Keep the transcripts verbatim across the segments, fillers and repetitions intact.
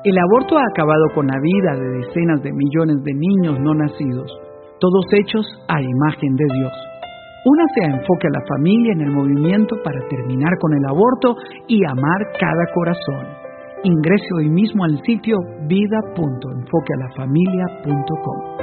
El aborto ha acabado con la vida de decenas de millones de niños no nacidos, todos hechos a imagen de Dios. Únase a Enfoque a la Familia en el movimiento para terminar con el aborto y amar cada corazón. Ingrese hoy mismo al sitio vida punto enfoque a la familia punto com.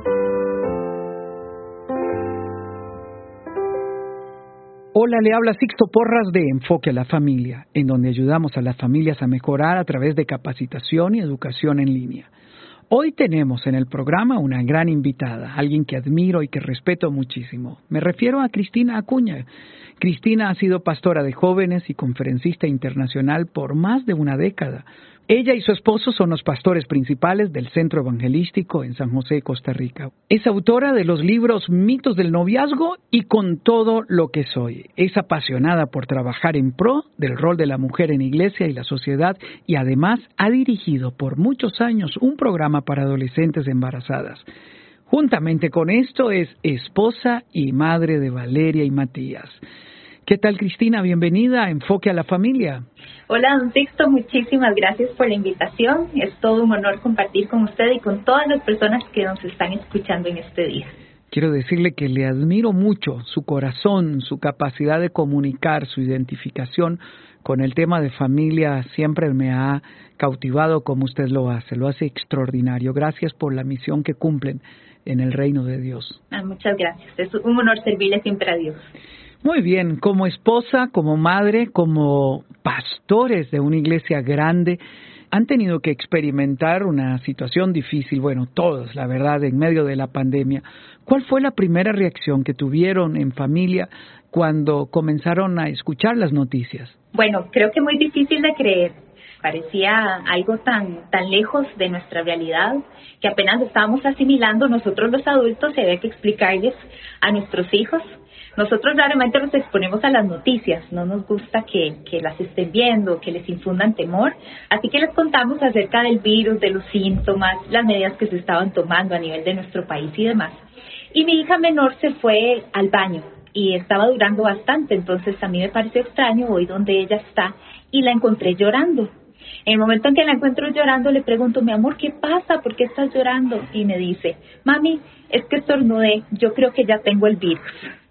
Hola, le habla Sixto Porras de Enfoque a la Familia, en donde ayudamos a las familias a mejorar a través de capacitación y educación en línea. Hoy tenemos en el programa una gran invitada, alguien que admiro y que respeto muchísimo. Me refiero a Cristina Acuña. Cristina ha sido pastora de jóvenes y conferencista internacional por más de una década. Ella y su esposo son los pastores principales del Centro Evangelístico en San José, Costa Rica. Es autora de los libros Mitos del Noviazgo y Con todo lo que soy. Es apasionada por trabajar en pro del rol de la mujer en iglesia y la sociedad y además ha dirigido por muchos años un programa para adolescentes embarazadas. Juntamente con esto es esposa y madre de Valeria y Matías. ¿Qué tal, Cristina? Bienvenida a Enfoque a la Familia. Hola, don Sixto, muchísimas gracias por la invitación. Es todo un honor compartir con usted y con todas las personas que nos están escuchando en este día. Quiero decirle que le admiro mucho su corazón, su capacidad de comunicar, su identificación con el tema de familia. Siempre me ha cautivado como usted lo hace, lo hace extraordinario. Gracias por la misión que cumplen en el reino de Dios. Ah, muchas gracias, es un honor servirle siempre a Dios. Muy bien, como esposa, como madre, como pastores de una iglesia grande, han tenido que experimentar una situación difícil, bueno, todos, la verdad, en medio de la pandemia. ¿Cuál fue la primera reacción que tuvieron en familia cuando comenzaron a escuchar las noticias? Bueno, creo que muy difícil de creer. Parecía algo tan tan lejos de nuestra realidad que apenas estábamos asimilando nosotros los adultos y había que explicarles a nuestros hijos. Nosotros raramente nos exponemos a las noticias, no nos gusta que, que las estén viendo, que les infundan temor, así que les contamos acerca del virus, de los síntomas, las medidas que se estaban tomando a nivel de nuestro país y demás. Y mi hija menor se fue al baño y estaba durando bastante, entonces a mí me pareció extraño, voy donde ella está y la encontré llorando. En el momento en que la encuentro llorando, le pregunto, mi amor, ¿qué pasa? ¿Por qué estás llorando? Y me dice, mami, es que estornudé, yo creo que ya tengo el virus.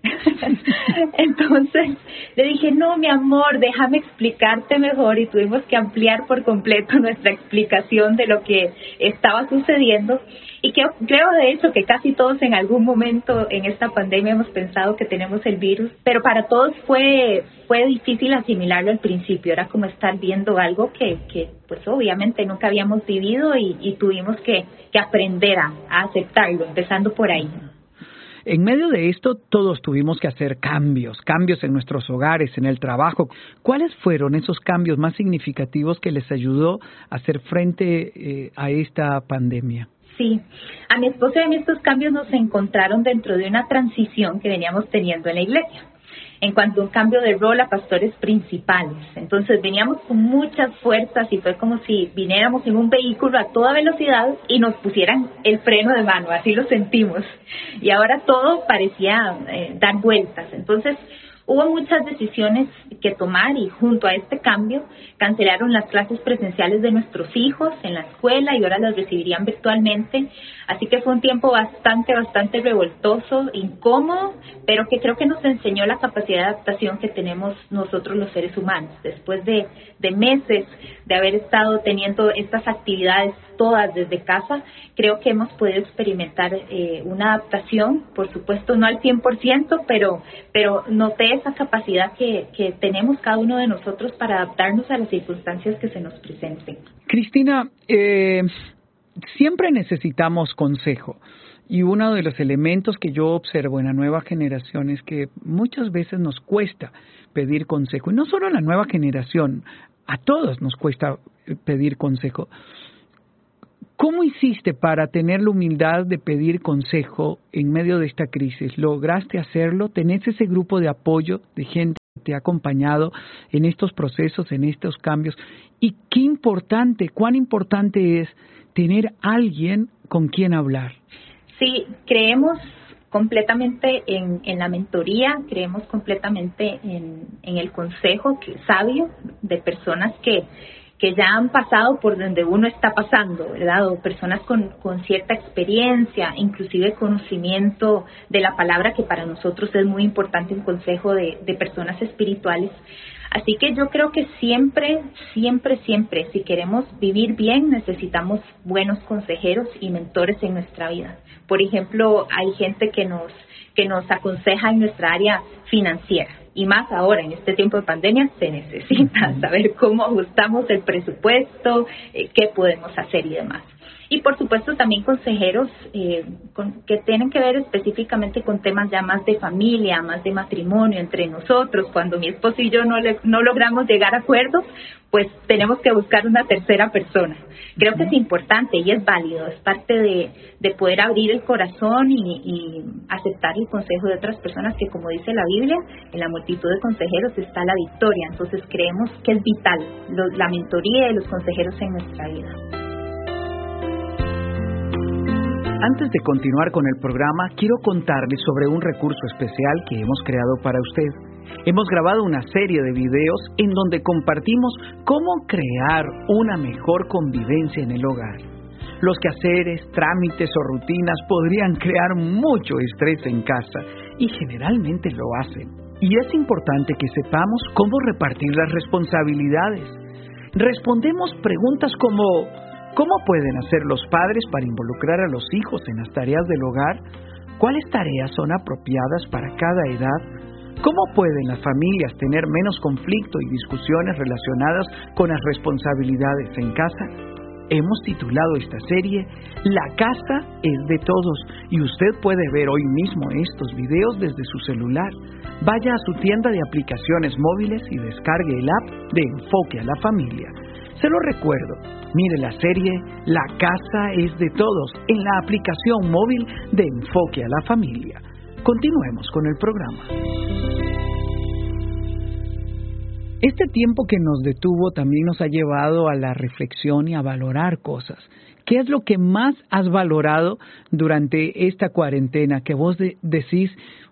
Entonces le dije, no, mi amor, déjame explicarte mejor, y tuvimos que ampliar por completo nuestra explicación de lo que estaba sucediendo. Y que, creo de hecho que casi todos en algún momento en esta pandemia hemos pensado que tenemos el virus, pero para todos fue fue difícil asimilarlo al principio. Era como estar viendo algo que, que pues obviamente nunca habíamos vivido y, y tuvimos que, que aprender a, a aceptarlo, empezando por ahí. En medio de esto, todos tuvimos que hacer cambios, cambios en nuestros hogares, en el trabajo. ¿Cuáles fueron esos cambios más significativos que les ayudó a hacer frente eh, a esta pandemia? Sí, a mi esposo y a mí estos cambios nos encontraron dentro de una transición que veníamos teniendo en la iglesia, en cuanto a un cambio de rol a pastores principales. Entonces veníamos con muchas fuerzas y fue como si viniéramos en un vehículo a toda velocidad y nos pusieran el freno de mano, así lo sentimos. Y ahora todo parecía eh, dar vueltas. Entonces hubo muchas decisiones que tomar y junto a este cambio cancelaron las clases presenciales de nuestros hijos en la escuela y ahora las recibirían virtualmente. Así que fue un tiempo bastante, bastante revoltoso, incómodo, pero que creo que nos enseñó la capacidad de adaptación que tenemos nosotros los seres humanos. Después de, de meses de haber estado teniendo estas actividades todas desde casa, creo que hemos podido experimentar eh, una adaptación, por supuesto no al cien por ciento, pero, pero noté esa capacidad que, que tenemos cada uno de nosotros para adaptarnos a las circunstancias que se nos presenten. Cristina, eh, siempre necesitamos consejo y uno de los elementos que yo observo en la nueva generación es que muchas veces nos cuesta pedir consejo, y no solo a la nueva generación, a todos nos cuesta pedir consejo. ¿Cómo hiciste para tener la humildad de pedir consejo en medio de esta crisis? ¿Lograste hacerlo? ¿Tenés ese grupo de apoyo de gente que te ha acompañado en estos procesos, en estos cambios? Y qué importante, cuán importante es tener alguien con quien hablar. Sí, creemos completamente en, en la mentoría, creemos completamente en, en el consejo que, sabio de personas que que ya han pasado por donde uno está pasando, ¿verdad? O personas con, con cierta experiencia, inclusive conocimiento de la palabra, que para nosotros es muy importante, un consejo de, de personas espirituales. Así que yo creo que siempre, siempre, siempre, si queremos vivir bien, necesitamos buenos consejeros y mentores en nuestra vida. Por ejemplo, hay gente que nos, que nos aconseja en nuestra área financiera. Y más ahora, en este tiempo de pandemia, se necesita saber cómo ajustamos el presupuesto, eh, qué podemos hacer y demás. Y por supuesto también consejeros eh, con, que tienen que ver específicamente con temas ya más de familia, más de matrimonio entre nosotros. Cuando mi esposo y yo no, le, no logramos llegar a acuerdos, pues tenemos que buscar una tercera persona. Creo que es importante y es válido, es parte de, de poder abrir el corazón y, y aceptar el consejo de otras personas, que como dice la Biblia, en la multitud de consejeros está la victoria. Entonces creemos que es vital lo, la mentoría y los consejeros en nuestra vida. Antes de continuar con el programa, quiero contarles sobre un recurso especial que hemos creado para usted. Hemos grabado una serie de videos en donde compartimos cómo crear una mejor convivencia en el hogar. Los quehaceres, trámites o rutinas podrían crear mucho estrés en casa y generalmente lo hacen. Y es importante que sepamos cómo repartir las responsabilidades. Respondemos preguntas como: ¿cómo pueden hacer los padres para involucrar a los hijos en las tareas del hogar? ¿Cuáles tareas son apropiadas para cada edad? ¿Cómo pueden las familias tener menos conflicto y discusiones relacionadas con las responsabilidades en casa? Hemos titulado esta serie La casa es de todos, y usted puede ver hoy mismo estos videos desde su celular. Vaya a su tienda de aplicaciones móviles y descargue el app de Enfoque a la Familia. Se lo recuerdo, mire la serie La casa es de todos en la aplicación móvil de Enfoque a la Familia. Continuemos con el programa. Este tiempo que nos detuvo también nos ha llevado a la reflexión y a valorar cosas. ¿Qué es lo que más has valorado durante esta cuarentena que vos de- decís,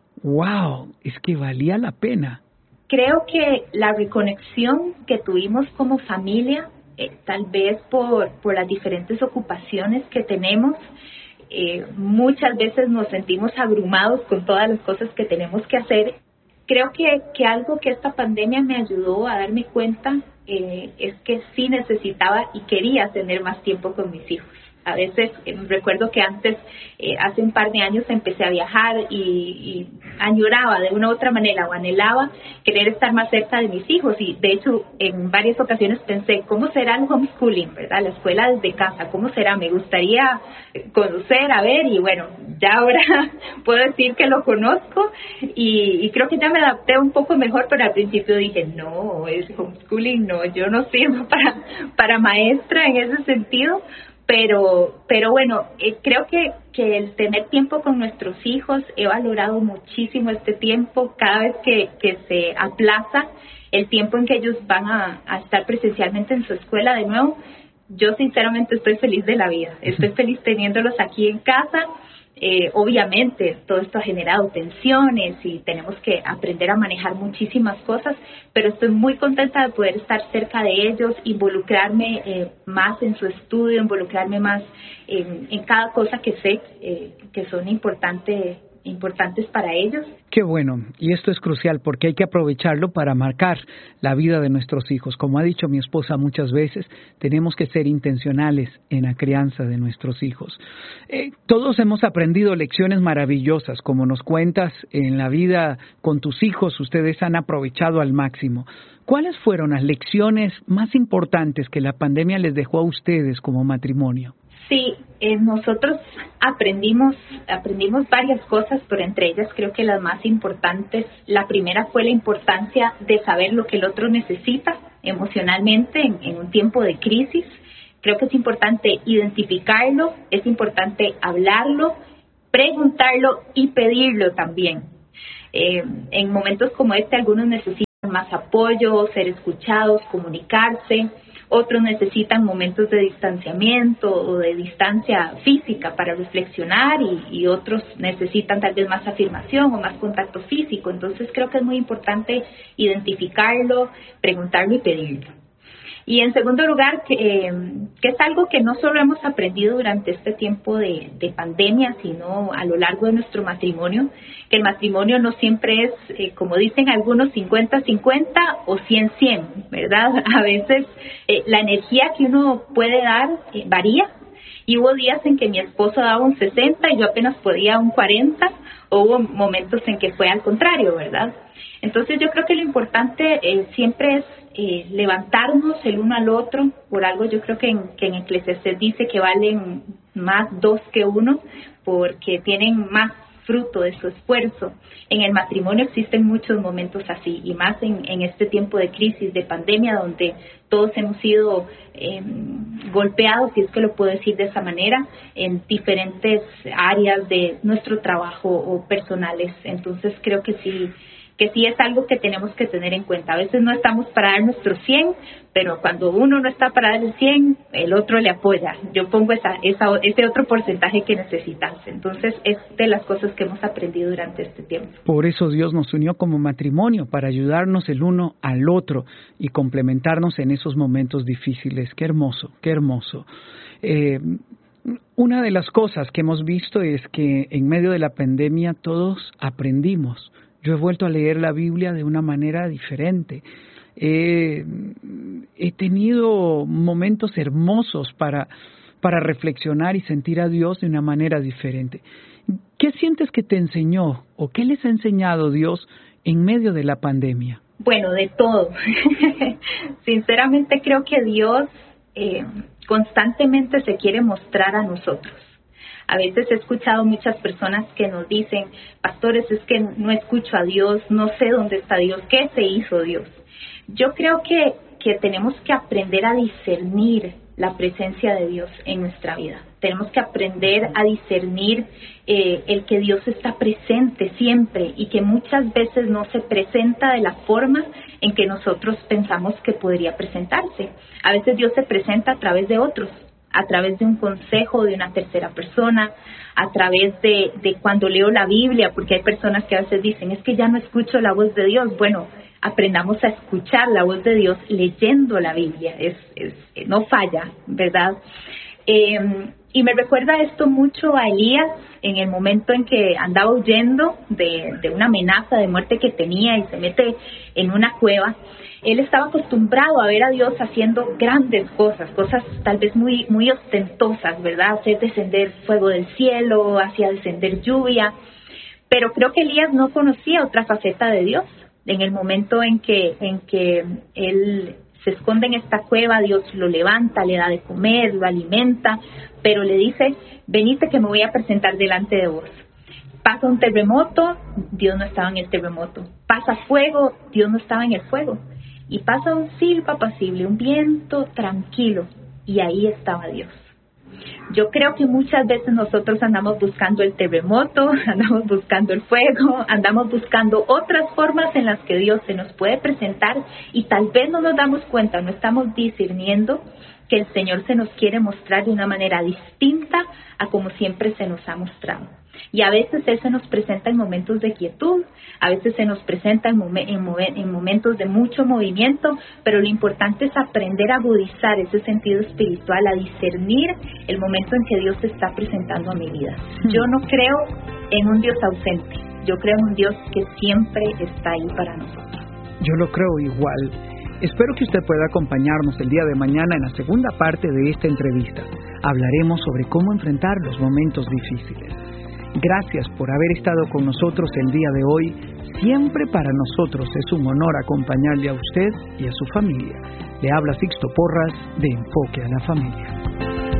wow, es que valía la pena? Creo que la reconexión que tuvimos como familia, eh, tal vez por, por las diferentes ocupaciones que tenemos, eh, muchas veces nos sentimos abrumados con todas las cosas que tenemos que hacer. Creo que, que algo que esta pandemia me ayudó a darme cuenta eh, es que sí necesitaba y quería tener más tiempo con mis hijos. A veces eh, recuerdo que antes, eh, hace un par de años, empecé a viajar y, y añoraba de una u otra manera o anhelaba querer estar más cerca de mis hijos. Y de hecho, en varias ocasiones pensé, ¿cómo será el homeschooling, verdad? La escuela desde casa, ¿cómo será? Me gustaría conocer, a ver, y bueno, ya ahora puedo decir que lo conozco y, y creo que ya me adapté un poco mejor, pero al principio dije, no, es homeschooling, no, yo no sirvo para, para maestra en ese sentido. Pero, pero bueno, eh, creo que, que el tener tiempo con nuestros hijos, he valorado muchísimo este tiempo. Cada vez que, que se aplaza el tiempo en que ellos van a, a estar presencialmente en su escuela de nuevo, yo sinceramente estoy feliz de la vida. Estoy feliz teniéndolos aquí en casa. Eh, obviamente todo esto ha generado tensiones y tenemos que aprender a manejar muchísimas cosas, pero estoy muy contenta de poder estar cerca de ellos, involucrarme eh, más en su estudio, involucrarme más en, en cada cosa que sé eh, que son importantes importantes para ellos. Qué bueno, y esto es crucial porque hay que aprovecharlo para marcar la vida de nuestros hijos. Como ha dicho mi esposa muchas veces, tenemos que ser intencionales en la crianza de nuestros hijos. Eh, todos hemos aprendido lecciones maravillosas, como nos cuentas en la vida con tus hijos, ustedes han aprovechado al máximo. ¿Cuáles fueron las lecciones más importantes que la pandemia les dejó a ustedes como matrimonio? Sí, eh, nosotros aprendimos aprendimos varias cosas, pero entre ellas creo que las más importantes, la primera fue la importancia de saber lo que el otro necesita emocionalmente en, en un tiempo de crisis. Creo que es importante identificarlo, es importante hablarlo, preguntarlo y pedirlo también. Eh, en momentos como este, algunos necesitan más apoyo, ser escuchados, comunicarse. Otros necesitan momentos de distanciamiento o de distancia física para reflexionar y, y otros necesitan tal vez más afirmación o más contacto físico. Entonces creo que es muy importante identificarlo, preguntarlo y pedirlo. Y en segundo lugar, que, eh, que es algo que no solo hemos aprendido durante este tiempo de, de pandemia, sino a lo largo de nuestro matrimonio, que el matrimonio no siempre es, eh, como dicen algunos, cincuenta cincuenta o cien cien, ¿verdad? A veces eh, la energía que uno puede dar eh, varía, y hubo días en que mi esposo daba un sesenta y yo apenas podía un cuarenta, o hubo momentos en que fue al contrario, ¿verdad? Entonces yo creo que lo importante eh, siempre es eh, levantarnos el uno al otro. Por algo yo creo que en, que en Eclesiastés dice que valen más dos que uno, porque tienen más fruto de su esfuerzo. En el matrimonio existen muchos momentos así, y más en, en este tiempo de crisis, de pandemia, donde todos hemos sido eh, golpeados, si es que lo puedo decir de esa manera, en diferentes áreas de nuestro trabajo o personales. Entonces creo que sí, que sí es algo que tenemos que tener en cuenta. A veces no estamos para dar nuestro cien, pero cuando uno no está para dar el cien, el otro le apoya. Yo pongo esa, esa, ese otro porcentaje que necesitas. Entonces es de las cosas que hemos aprendido durante este tiempo. Por eso Dios nos unió como matrimonio, para ayudarnos el uno al otro y complementarnos en esos momentos difíciles. Qué hermoso, qué hermoso. Eh, una de las cosas que hemos visto es que en medio de la pandemia todos aprendimos. Yo he vuelto a leer la Biblia de una manera diferente. Eh, he tenido momentos hermosos para, para reflexionar y sentir a Dios de una manera diferente. ¿Qué sientes que te enseñó o qué les ha enseñado Dios en medio de la pandemia? Bueno, de todo. Sinceramente creo que Dios eh, constantemente se quiere mostrar a nosotros. A veces he escuchado muchas personas que nos dicen, pastores, es que no escucho a Dios, no sé dónde está Dios, ¿qué se hizo Dios? Yo creo que, que tenemos que aprender a discernir la presencia de Dios en nuestra vida. Tenemos que aprender a discernir eh, el que Dios está presente siempre y que muchas veces no se presenta de la forma en que nosotros pensamos que podría presentarse. A veces Dios se presenta a través de otros, a través de un consejo de una tercera persona, a través de, de cuando leo la Biblia, porque hay personas que a veces dicen, es que ya no escucho la voz de Dios. Bueno, aprendamos a escuchar la voz de Dios leyendo la Biblia, es, es no falla, ¿verdad? Eh, y me recuerda esto mucho a Elías, en el momento en que andaba huyendo de, de una amenaza de muerte que tenía y se mete en una cueva. Él estaba acostumbrado a ver a Dios haciendo grandes cosas, cosas tal vez muy, muy ostentosas, ¿verdad? Hacer descender fuego del cielo, hacía descender lluvia. Pero creo que Elías no conocía otra faceta de Dios. En el momento en que, en que él se esconde en esta cueva, Dios lo levanta, le da de comer, lo alimenta, pero le dice, venite que me voy a presentar delante de vos. Pasa un terremoto, Dios no estaba en el terremoto. Pasa fuego, Dios no estaba en el fuego. Y pasa un silbo apacible, un viento tranquilo, y ahí estaba Dios. Yo creo que muchas veces nosotros andamos buscando el terremoto, andamos buscando el fuego, andamos buscando otras formas en las que Dios se nos puede presentar y tal vez no nos damos cuenta, no estamos discerniendo que el Señor se nos quiere mostrar de una manera distinta a como siempre se nos ha mostrado. Y a veces Él se nos presenta en momentos de quietud, a veces se nos presenta en, momen, en, momen, en momentos de mucho movimiento, pero lo importante es aprender a agudizar ese sentido espiritual, a discernir el momento en que Dios se está presentando a mi vida. Yo no creo en un Dios ausente, yo creo en un Dios que siempre está ahí para nosotros. Yo lo creo igual. Espero que usted pueda acompañarnos el día de mañana en la segunda parte de esta entrevista. Hablaremos sobre cómo enfrentar los momentos difíciles. Gracias por haber estado con nosotros el día de hoy. Siempre para nosotros es un honor acompañarle a usted y a su familia. Le habla Sixto Porras de Enfoque a la Familia.